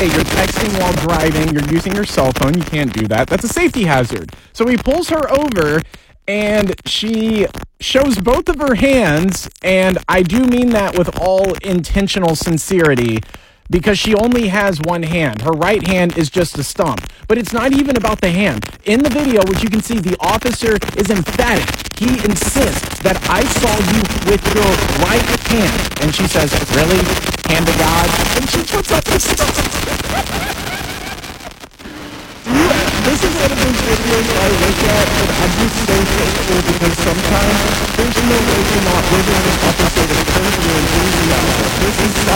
hey, you're texting while driving, you're using your cell phone, you can't do that. That's a safety hazard. So he pulls her over, and she shows both of her hands, and I do mean that with all intentional sincerity, because she only has one hand. Her right hand is just a stump. But it's not even about the hand. In the video, which you can see, the officer is emphatic. He insists that I saw you with your right hand. And she says, really? Hand to God? And she puts up the stump. This is one of those videos I look at, and I'm just so thankful because sometimes there's no way to not live in this episode of Curb Your Enthusiasm. This is